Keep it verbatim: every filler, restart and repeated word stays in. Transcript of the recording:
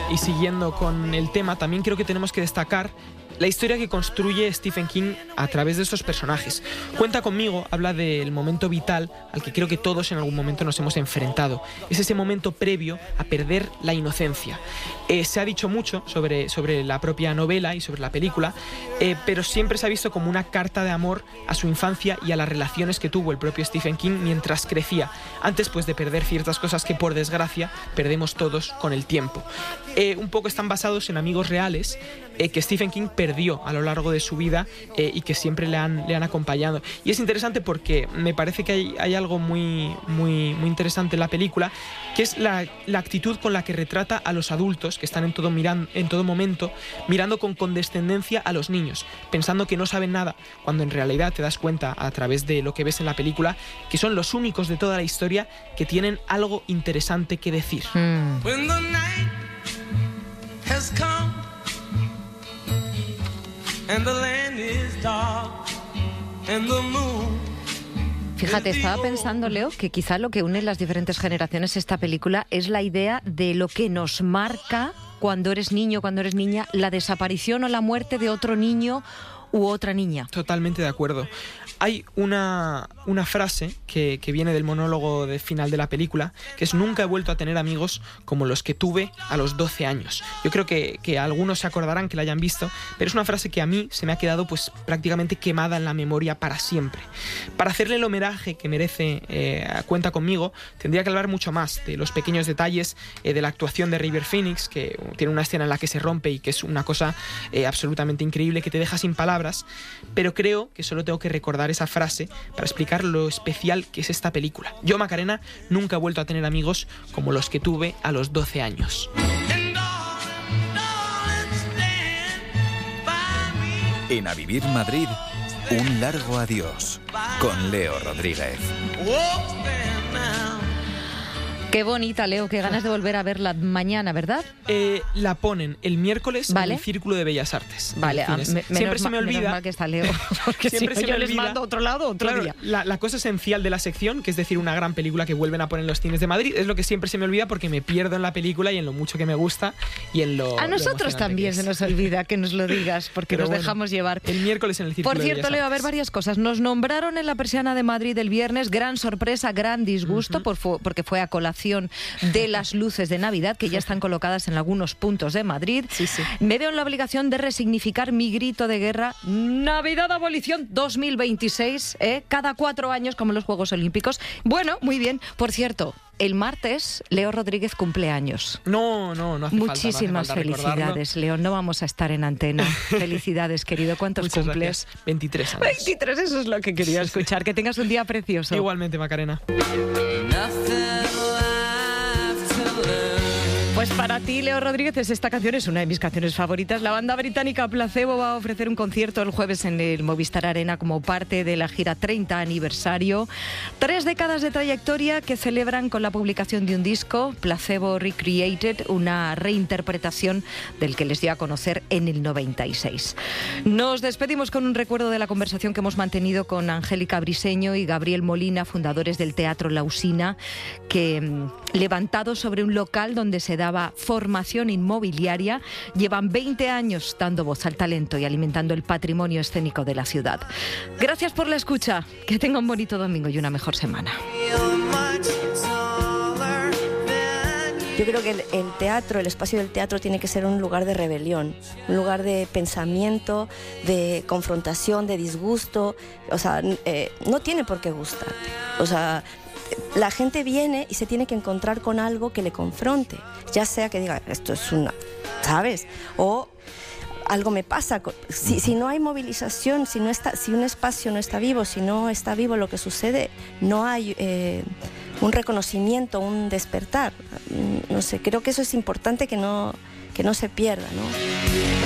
y siguiendo con el tema, también creo que tenemos que destacar la historia que construye Stephen King a través de estos personajes. Cuenta conmigo habla del momento vital al que creo que todos en algún momento nos hemos enfrentado. Es ese momento previo a perder la inocencia. Eh, se ha dicho mucho sobre, sobre la propia novela y sobre la película, eh, pero siempre se ha visto como una carta de amor a su infancia y a las relaciones que tuvo el propio Stephen King mientras crecía, antes pues de perder ciertas cosas que por desgracia perdemos todos con el tiempo. Eh, un poco están basados en amigos reales eh, que Stephen King perdió a lo largo de su vida eh, y que siempre le han, le han acompañado. Y es interesante porque me parece que hay, hay algo muy, muy, muy interesante en la película, que es la, la actitud con la que retrata a los adultos que están en todo, miran, en todo momento mirando con condescendencia a los niños, pensando que no saben nada, cuando en realidad te das cuenta a través de lo que ves en la película que son los únicos de toda la historia que tienen algo interesante que decir. Mm. Fíjate, estaba pensando, Leo, que quizá lo que une las diferentes generaciones esta película es la idea de lo que nos marca cuando eres niño, cuando eres niña, la desaparición o la muerte de otro niño u otra niña. Totalmente de acuerdo. Hay una, una frase que, que viene del monólogo de final de la película, que es: nunca he vuelto a tener amigos como los que tuve a los doce años. Yo creo que, que algunos se acordarán que la hayan visto, pero es una frase que a mí se me ha quedado pues prácticamente quemada en la memoria para siempre. Para hacerle el homenaje que merece eh, Cuenta conmigo, tendría que hablar mucho más de los pequeños detalles eh, de la actuación de River Phoenix, que tiene una escena en la que se rompe y que es una cosa eh, absolutamente increíble, que te deja sin palabras, pero creo que solo tengo que recordar esa frase para explicar lo especial que es esta película. Yo, Macarena, nunca he vuelto a tener amigos como los que tuve a los doce años. En A Vivir Madrid, un largo adiós con Leo Rodríguez. Qué bonita, Leo, qué ganas de volver a verla mañana, ¿verdad? Eh, la ponen el miércoles ¿Vale? en el Círculo de Bellas Artes. Vale, a, me, siempre se me olvida. Menos mal que está Leo, porque siempre si no, se me yo olvida, les mando a otro lado otro claro, día. La, la cosa esencial de la sección, que es decir, una gran película que vuelven a poner en los cines de Madrid, es lo que siempre se me olvida porque me pierdo en la película y en lo mucho que me gusta y en lo A nosotros lo también se nos olvida que nos lo digas, porque Pero nos bueno, dejamos llevar. El miércoles en el Círculo Por de cierto, Bellas Leo, a Artes. ver varias cosas. Nos nombraron en la Persiana de Madrid el viernes, gran sorpresa, gran disgusto, uh-huh. por fu- porque fue a colación de las luces de Navidad, que ya están colocadas en algunos puntos de Madrid. Sí, sí. Me veo en la obligación de resignificar mi grito de guerra. Navidad Abolición dos mil veintiséis, ¿eh? Cada cuatro años, como los Juegos Olímpicos. Bueno, muy bien. Por cierto, el martes Leo Rodríguez cumple años. No, no, no hace Muchísimas falta, no hace falta felicidades, Leo. No vamos a estar en antena. Felicidades, querido. ¿Cuántos Muchas cumples? Gracias. veintitrés años. veintitrés, eso es lo que quería escuchar. Que tengas un día precioso. Igualmente, Macarena. Pues para ti, Leo Rodríguez, esta canción es una de mis canciones favoritas. La banda británica Placebo va a ofrecer un concierto el jueves en el Movistar Arena como parte de la gira treinta aniversario. Tres décadas de trayectoria que celebran con la publicación de un disco, Placebo Recreated, una reinterpretación del que les dio a conocer en el noventa y seis. Nos despedimos con un recuerdo de la conversación que hemos mantenido con Angélica Briseño y Gabriel Molina, fundadores del Teatro La Usina, que levantados sobre un local donde se daba formación inmobiliaria, llevan veinte años dando voz al talento y alimentando el patrimonio escénico de la ciudad. Gracias por la escucha, que tenga un bonito domingo y una mejor semana. Yo creo que el, el teatro, el espacio del teatro tiene que ser un lugar de rebelión, un lugar de pensamiento, de confrontación, de disgusto. O sea, eh, no tiene por qué gustar. O sea, la gente viene y se tiene que encontrar con algo que le confronte, ya sea que diga, esto es una, ¿sabes? O algo me pasa. Si, si no hay movilización, si, no está, si un espacio no está vivo, si no está vivo lo que sucede, no hay eh, un reconocimiento, un despertar. No sé, creo que eso es importante que no, que no se pierda, ¿no?